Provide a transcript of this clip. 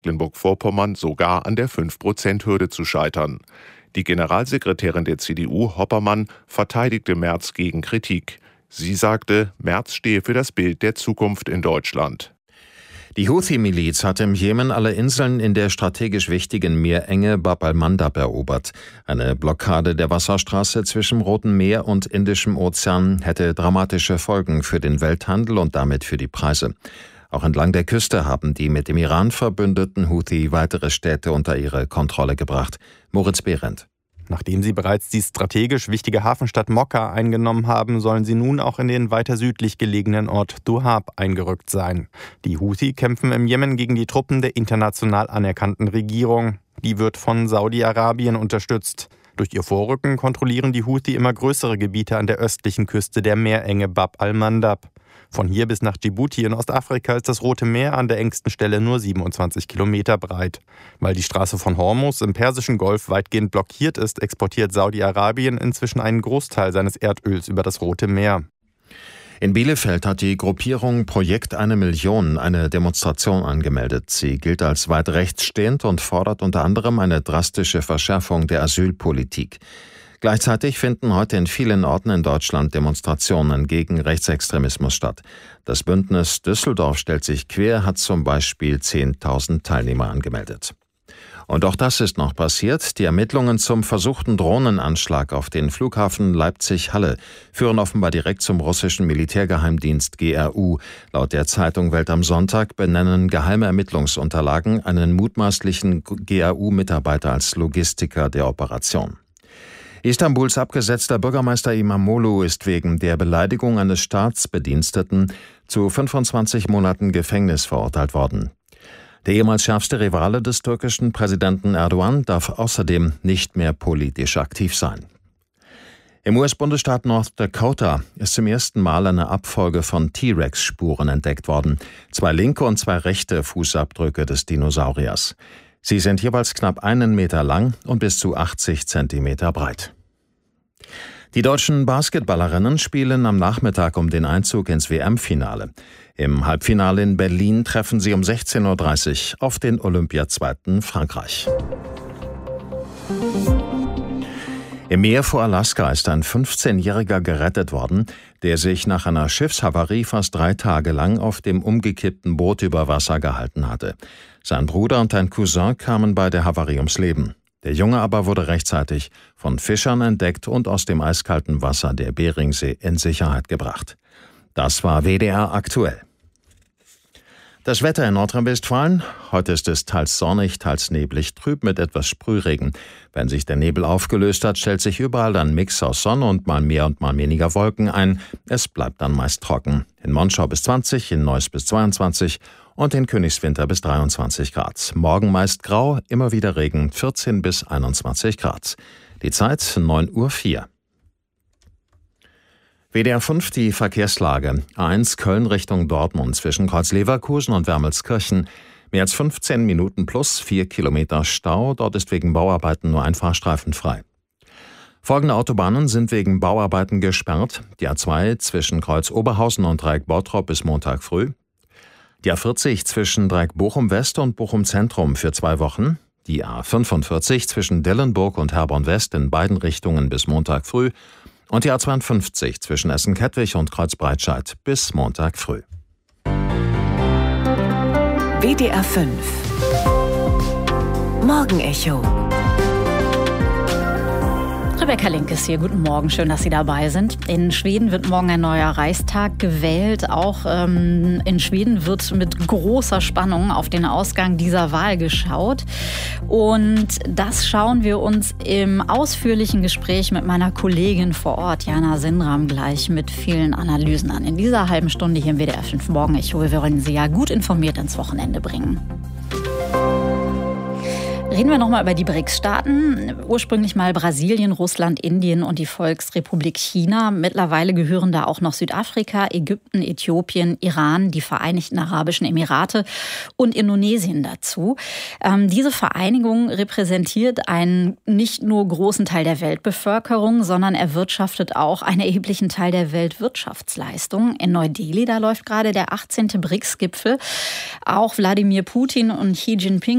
Mecklenburg-Vorpommern sogar an der 5%-Hürde zu scheitern. Die Generalsekretärin der CDU, Hoppermann, verteidigte Merz gegen Kritik. Sie sagte, Merz stehe für das Bild der Zukunft in Deutschland. Die Houthi-Miliz hat im Jemen alle Inseln in der strategisch wichtigen Meerenge Bab al-Mandab erobert. Eine Blockade der Wasserstraße zwischen Rotem Meer und Indischem Ozean hätte dramatische Folgen für den Welthandel und damit für die Preise. Auch entlang der Küste haben die mit dem Iran verbündeten Houthi weitere Städte unter ihre Kontrolle gebracht. Moritz Behrendt. Nachdem sie bereits die strategisch wichtige Hafenstadt Mokka eingenommen haben, sollen sie nun auch in den weiter südlich gelegenen Ort Duhab eingerückt sein. Die Houthi kämpfen im Jemen gegen die Truppen der international anerkannten Regierung. Die wird von Saudi-Arabien unterstützt. Durch ihr Vorrücken kontrollieren die Houthi immer größere Gebiete an der östlichen Küste der Meerenge Bab al-Mandab. Von hier bis nach Djibouti in Ostafrika ist das Rote Meer an der engsten Stelle nur 27 Kilometer breit. Weil die Straße von Hormuz im Persischen Golf weitgehend blockiert ist, exportiert Saudi-Arabien inzwischen einen Großteil seines Erdöls über das Rote Meer. In Bielefeld hat die Gruppierung Projekt 1 Million eine Demonstration angemeldet. Sie gilt als weit rechtsstehend und fordert unter anderem eine drastische Verschärfung der Asylpolitik. Gleichzeitig finden heute in vielen Orten in Deutschland Demonstrationen gegen Rechtsextremismus statt. Das Bündnis Düsseldorf stellt sich quer, hat zum Beispiel 10.000 Teilnehmer angemeldet. Und auch das ist noch passiert. Die Ermittlungen zum versuchten Drohnenanschlag auf den Flughafen Leipzig-Halle führen offenbar direkt zum russischen Militärgeheimdienst GRU. Laut der Zeitung Welt am Sonntag benennen geheime Ermittlungsunterlagen einen mutmaßlichen GRU-Mitarbeiter als Logistiker der Operation. Istanbuls abgesetzter Bürgermeister İmamoğlu ist wegen der Beleidigung eines Staatsbediensteten zu 25 Monaten Gefängnis verurteilt worden. Der ehemals schärfste Rivale des türkischen Präsidenten Erdogan darf außerdem nicht mehr politisch aktiv sein. Im US-Bundesstaat North Dakota ist zum ersten Mal eine Abfolge von T-Rex-Spuren entdeckt worden. 2 linke und 2 rechte Fußabdrücke des Dinosauriers. Sie sind jeweils knapp 1 Meter lang und bis zu 80 Zentimeter breit. Die deutschen Basketballerinnen spielen am Nachmittag um den Einzug ins WM-Finale. Im Halbfinale in Berlin treffen sie um 16:30 Uhr auf den Olympiazweiten Frankreich. Im Meer vor Alaska ist ein 15-Jähriger gerettet worden, der sich nach einer Schiffshavarie fast 3 Tage lang auf dem umgekippten Boot über Wasser gehalten hatte. Sein Bruder und ein Cousin kamen bei der Havarie ums Leben. Der Junge aber wurde rechtzeitig von Fischern entdeckt und aus dem eiskalten Wasser der Beringsee in Sicherheit gebracht. Das war WDR aktuell. Das Wetter in Nordrhein-Westfalen. Heute ist es teils sonnig, teils neblig, trüb mit etwas Sprühregen. Wenn sich der Nebel aufgelöst hat, stellt sich überall ein Mix aus Sonne und mal mehr und mal weniger Wolken ein. Es bleibt dann meist trocken. In Monschau bis 20, in Neuss bis 22 und in Königswinter bis 23 Grad. Morgen meist grau, immer wieder Regen, 14 bis 21 Grad. Die Zeit 9:04 Uhr. WDR 5 die Verkehrslage. A1 Köln Richtung Dortmund zwischen Kreuz-Leverkusen und Wermelskirchen. Mehr als 15 Minuten plus 4 Kilometer Stau. Dort ist wegen Bauarbeiten nur ein Fahrstreifen frei. Folgende Autobahnen sind wegen Bauarbeiten gesperrt. Die A2 zwischen Kreuz Oberhausen und Dreieck Bottrop bis Montag früh. Die A40 zwischen Dreieck Bochum West und Bochum Zentrum für 2 Wochen. Die A45 zwischen Dillenburg und Herborn West in beiden Richtungen bis Montag früh. Und die A52 zwischen Essen-Kettwig und Kreuzbreitscheid bis Montag früh. WDR 5 Morgenecho. Rebecca Link ist hier. Guten Morgen, schön, dass Sie dabei sind. In Schweden wird morgen ein neuer Reichstag gewählt. Auch in Schweden wird mit großer Spannung auf den Ausgang dieser Wahl geschaut. Und das schauen wir uns im ausführlichen Gespräch mit meiner Kollegin vor Ort, Jana Sindram, gleich mit vielen Analysen an. In dieser halben Stunde hier im WDR 5 Morgenecho. Wir wollen Sie ja gut informiert ins Wochenende bringen. Reden wir nochmal über die BRICS-Staaten. Ursprünglich mal Brasilien, Russland, Indien und die Volksrepublik China. Mittlerweile gehören da auch noch Südafrika, Ägypten, Äthiopien, Iran, die Vereinigten Arabischen Emirate und Indonesien dazu. Diese Vereinigung repräsentiert einen nicht nur großen Teil der Weltbevölkerung, sondern erwirtschaftet auch einen erheblichen Teil der Weltwirtschaftsleistung. In Neu-Delhi, da läuft gerade der 18. BRICS-Gipfel. Auch Wladimir Putin und Xi Jinping